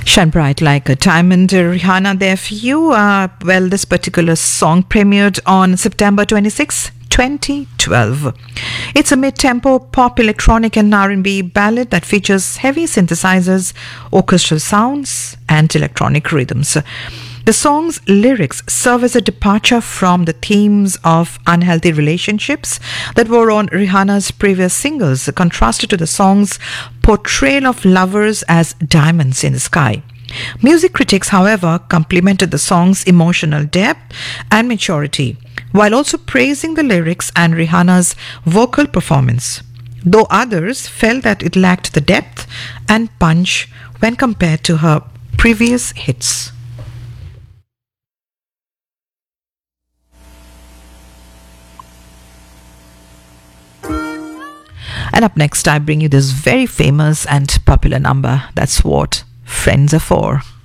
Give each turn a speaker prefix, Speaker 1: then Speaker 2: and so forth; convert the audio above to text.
Speaker 1: Shine bright like a diamond, Rihanna there for you. This particular song premiered on September 26, 2012. It's a mid-tempo pop, electronic and R&B ballad that features heavy synthesizers, orchestral sounds and electronic rhythms. The song's lyrics serve as a departure from the themes of unhealthy relationships that were on Rihanna's previous singles, contrasted to the song's portrayal of lovers as diamonds in the sky. Music critics, however, complimented the song's emotional depth and maturity, while also praising the lyrics and Rihanna's vocal performance, though others felt that it lacked the depth and punch when compared to her previous hits. And up next, I bring you this very famous and popular number. That's what friends are for.